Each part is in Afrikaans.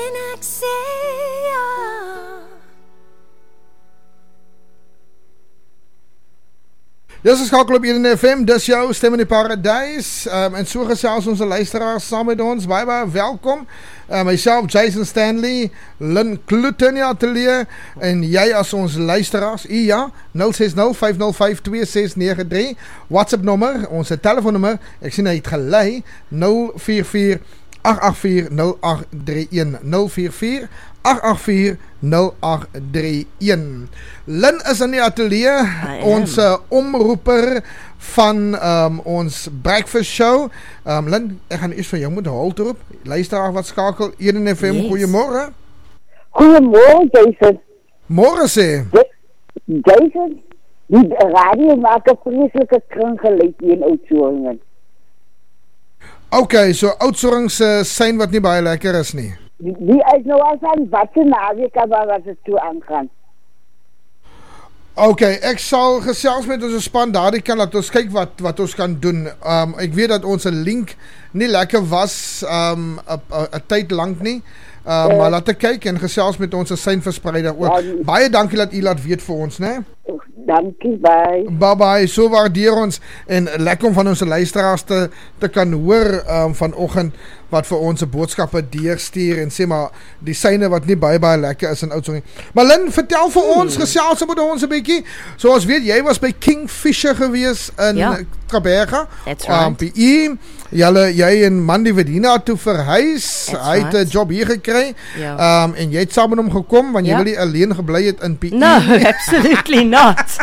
en ek sê ja. Dis geskakel op 1 FM, dis jou stem in die paradys. En so gesels ons luisteraars saam met ons. Baie welkom. Myself Jason Stanley, Lynn Kloete in die atelier en jy as ons luisteraars. Ja, 060-505-2693. WhatsApp nommer, ons telefoonnommer. Ek sien hy het gelei 044 884-0831 044 884-0831. Lynn is in die atelier, ons omroeper van ons breakfast show. Lynn, ek gaan eers van jou moet halt roep. Luisteraar wat skakel, 1 FM, yes. Goeiemorgen. Goeiemorgen, Jason. Morgen sê. Jason, die radio maak 'n vreeslike kringgeluid in Oudtshoorn. Okay, so Oudtshoorn se sein wat nie baie lekker is nie. Die is nou as aan wat se naweek wat dit toe aangaan. Okay, ek sal gesels met ons span daardie kan laat ons kyk wat ons kan doen. Ek weet dat ons link nie lekker was 'n tyd lank nie. Maar laat ek kyk en gesels met ons seinverspreider ook. Baie dankie dat u laat weet vir ons, né? Dankie, bye. Bye, so waardeer ons en lekker om van ons luisteraars te kan hoor vanoggend wat vir ons 'n boodskappe deurstuur en sê maar die syne wat nie baie lekker is in Oudtshoorn. Maar Lynn, vertel vir ons, gesels met ons 'n bietjie. Soos weet jy was by Kingfisher gewees in Kaberga. That's right. PE. Jy en Mandy Vedina toe verhuis. Hy het 'n job hier gekry. En jy het saam met hom gekom want jy wil nie alleen gebly het in PE. No, absolutely not.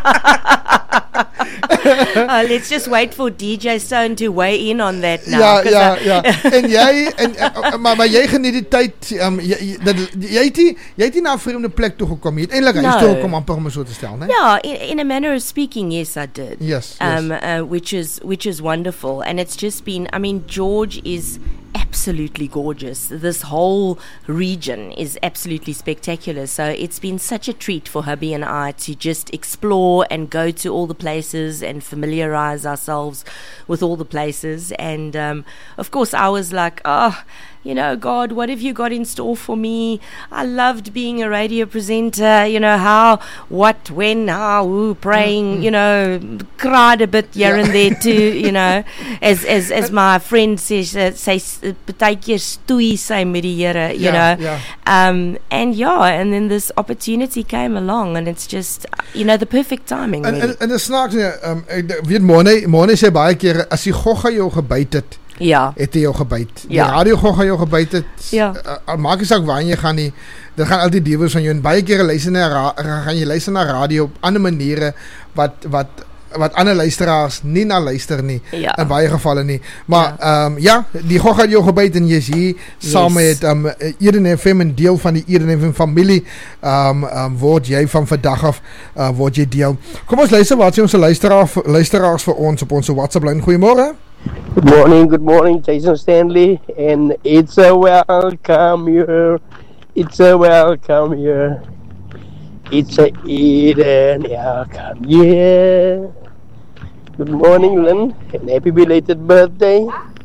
Let's just wait for DJ Stone to weigh in on that now. Ja. En jy maar jy geniet die tyd. Jy het nie na 'n vreemde plek toe gekom. Jy het eintlik huis toe gekom amper om so te stel, né? Yeah, in a manner of speaking, yes, I did. Yes. Which is wonderful, and it's just been. I mean, George is absolutely gorgeous. This whole region is absolutely spectacular. So it's been such a treat for hubby and I to just explore and go to all the places and familiarize ourselves with all the places. And of course, I was like, you know, God, what have you got in store for me? I loved being a radio presenter, you know, how, what, when, how, who, praying, you know, cried a bit here and there too, you know, as my friend says, partykeer stoei sy met die Here, you know. And then this opportunity came along and it's just, you know, the perfect timing. En dit snaaks, weet Mone sê baie keer, as die gogga jou gebyt het, het hy jou gebyt. Die radio gogga jou gebyt het, maak nie saak waar jy gaan nie, dit gaan altyd diewe van jou, en baie keer gaan jy luister na radio op ander maniere, wat ander luisteraars nie na luister nie, in baie gevalle nie, maar die gogga het jou gebyt en jy is hier saam met Eden FM en deel van die Eden FM familie, word jy van vandag af word jy deel. Kom ons luister wat sê ons luisteraars vir ons op ons WhatsApp lyn. Goeiemôre. Good morning, Jason Stanley, and it's a welcome here. It's a welcome here. It's a Eden welcome here. Good morning, Lynn, and happy belated birthday.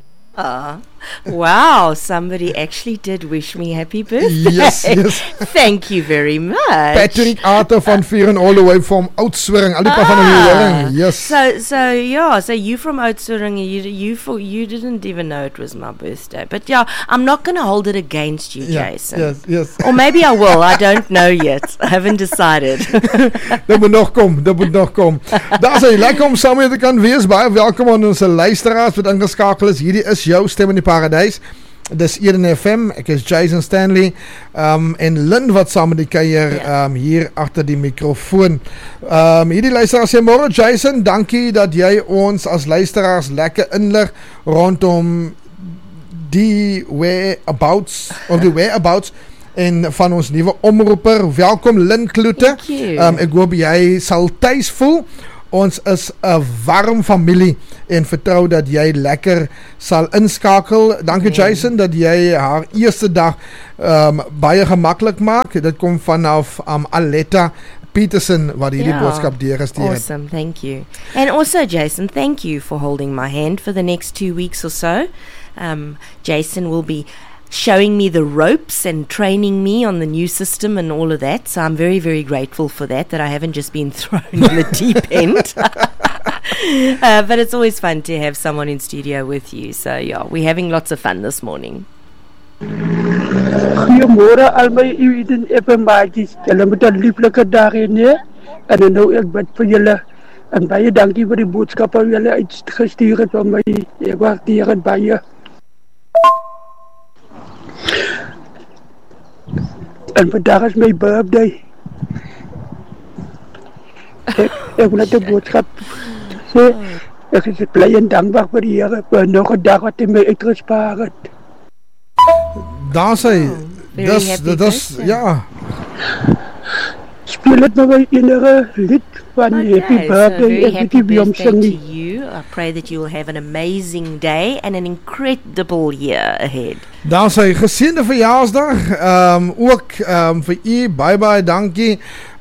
Wow, somebody actually did wish me happy birthday. Yes. Thank you very much. Patrick Arthur van Vieren all the way from Oudtshoorn. Al die pa van die horing. Yes. So you from Oudtshoorn, you didn't even know it was my birthday. But I'm not going to hold it against you, Jason. Yes. Or maybe I will. I don't know yet. I haven't decided. Dit moet nog kom. Daar is lekker om saam mee te kan wees. Baie welkom aan ons luisteraars wat ingeskakel is. Hierdie is jou stem in die paradys. Dis Eden FM, ek is Jason Stanley en Lynn wat saam met die kuier hier agter die mikrofoon. Hierdie luisteraar sê, môre Jason, dankie dat jy ons as luisteraars lekker inlig rondom die whereabouts en van ons nuwe omroeper. Welkom Lynn Kloete. Ek hoop jy sal tuis voel. Ons is 'n warm familie en vertrou dat jy lekker sal inskakel. Dankie Jason dat jy haar eerste dag baie gemaklik maak. Dit kom vanaf Aletta Peterson wat hierdie boodskap deurgestuur het. Awesome, thank you. And also Jason, thank you for holding my hand for the next 2 weeks or so. Jason will be showing me the ropes and training me on the new system and all of that. So I'm very, very grateful for that I haven't just been thrown in the deep end. But it's always fun to have someone in studio with you. So yeah, we're having lots of fun this morning. Goeiemôre al my Eden FM maatjies. Julle moet 'n lieflike dag hê, nee. En nou ek bid vir julle. En baie dankie vir die boodskappe wat julle uitgestuur het vir my. Ek waardeer dit baie. En vandag is my birthday. Ek wil net 'n boodskap sê. Ek is bly en dankbaar vir die Here vir nog 'n dag wat hy my uitgespaar het. Daar sê, ja. Speel het met my enige lied van Happy Birthday so happy birthday to you. I pray that you will have an amazing day and an incredible year ahead. Daar sê, geseënde verjaarsdag, ook vir u, baie dankie.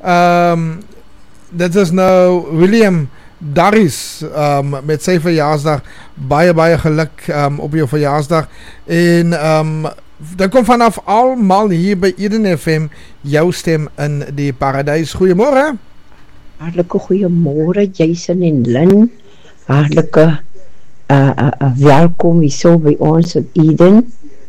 Dit is nou William Darris met sy verjaarsdag, baie geluk op jou verjaarsdag en dan kom vanaf almal hier by Eden FM jou stem in die paradys. Goeiemôre. Hartlike goeiemôre Jason en Lynn. Hartlike welkom hier so by ons op Eden.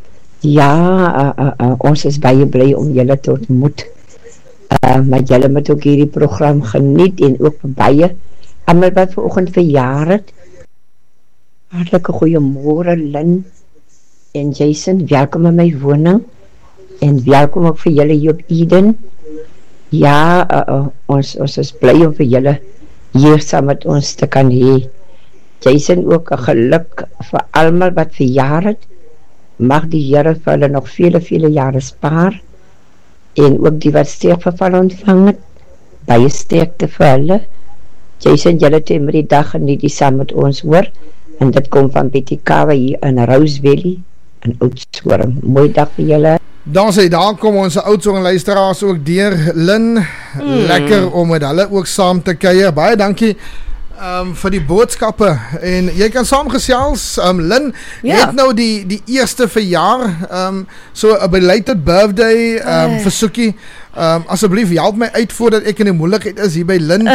Ja, ons is baie bly om julle te ontmoet. Maar julle moet ook hierdie program geniet en ook baie almal wat vanoggend verjaar het. Hartlike goeiemôre Lynn en Jason, welkom in my woning en welkom ook vir julle hier op Eden. Ja, ons is bly om vir julle hier saam met ons te kan hê. Jason, ook 'n geluk vir almal wat verjaar het. Mag die Here vir hulle nog vele jare spaar en ook die wat sterfgeval ontvang het, baie sterkte vir hulle. Jason, julle het met die dag en die saam met ons hoor en dit kom van Betty Kawa hier in Rose Valley in Oudtshoorn. Mooi dag vir julle. Dan sê, daar kom ons Oudtshoorn luisteraars ook deur. Lynn, lekker om met hulle ook saam te kuier. Baie dankie vir die boodskappe en jy kan saamgesels. Lynn, het nou die eerste verjaar, so 'n belated birthday versoekie. Asseblief help my uit voordat ek in die moeilikheid is hier by Lynn.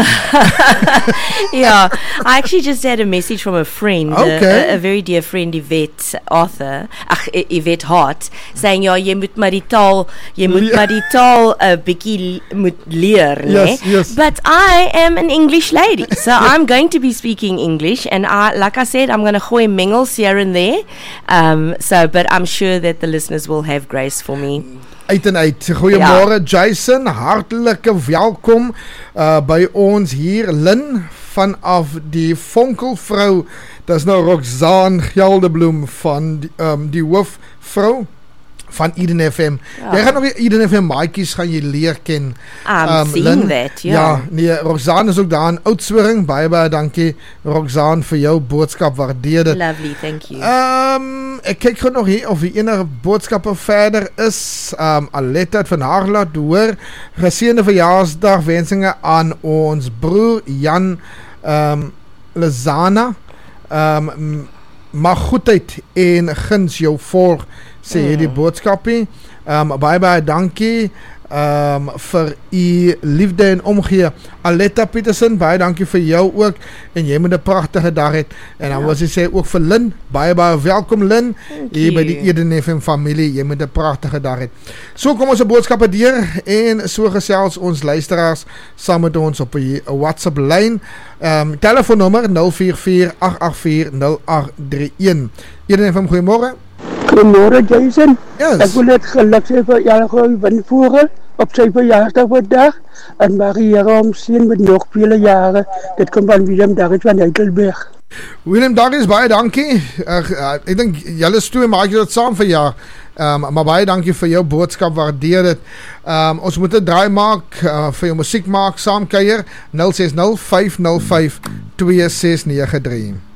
Yeah, I actually just had a message from a friend, Okay. a very dear friend, Yvette Hart, saying, ja, jy moet maar die taal 'n bietjie moet leer, Yes, né? yes. But I am an English lady, so I'm going to be speaking English, and like I said, I'm going to gooi mengels here and there. But I'm sure that the listeners will have grace for me. Uit en uit. Goeiemôre Jason, hartlike welkom by ons hier. Lynn vanaf die Vonkelvrou. Dis nou Roxanne Geldebloem van die hoofvrou van Eden FM. Jy gaan nog die Eden FM maatjies gaan jy leer ken. I'm seeing Lynn, that, ja. Ja, nee, Roxanne is ook daar in Oudtshoorn. Baie dankie Roxanne vir jou boodskap, waardeer dit. Lovely, thank you. Ek kyk gou nog hier of die enige boodskappe verder is. Aletta het van haar laat hoor. Geseënde verjaarsdag wensinge aan ons broer Jan Lezana. Mag goedheid en guns jou volg, sê hierdie boodskapie. Baie dankie vir u liefde en omgee. Aletta Petersen, baie dankie vir jou ook en jy moet 'n pragtige dag hê. En dan was jy sê ook vir Lynn, baie welkom Lynn hier by die Eden FM familie. Jy moet 'n pragtige dag hê. So kom ons 'n boodskappe deur en so gesels ons luisteraars saam met ons op die WhatsApp lyn. Telefoonnommer 044-884-0831. Eden FM, goeiemôre. Goeiemôre Jason. Yes. Ek wil net geluk sê vir Jan Winvogel op sy verjaarsdag vandag en mag die Here hom seën met nog vele jare. Dit kom van Willem Darris van Heidelberg. Willem Darris, baie dankie. Ek dink julle stoei maak jy dit saam vir jaar. Maar baie dankie vir jou boodskap, waardeer dit. Ons moet 'n draai maak vir jou musiek maak, saam kuier 060 505 2693.